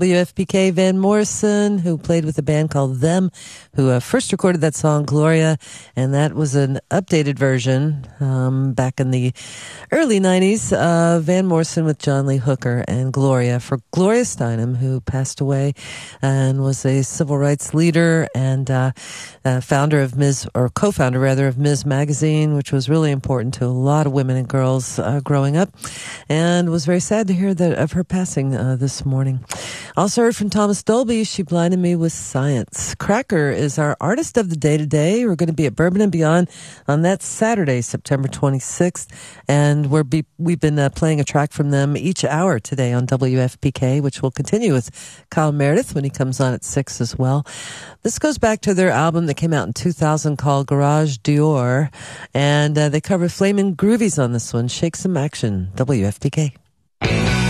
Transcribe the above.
WFPK, Van Morrison, who played with a band called Them, who first recorded that song, Gloria, and that was an updated version back in the early 90s. Van Morrison with John Lee Hooker and Gloria for Gloria Steinem, who passed away and was a civil rights leader and founder of Ms., or co-founder rather, of Ms. Magazine, which was really important to a lot of women and girls growing up, and was very sad to hear that of her passing this morning. Also heard from Thomas Dolby, She Blinded Me with Science. Cracker is our artist of the day today. We're going to be at Bourbon and Beyond on that Saturday, September 26th, and we've been playing a track from them each hour today on WFPK, which will continue with Kyle Meredith when he comes on at 6 as well. This goes back to their album that came out in 2000 called Garage Dior, and they cover Flamin' Groovies on this one. Shake some action, WFPK.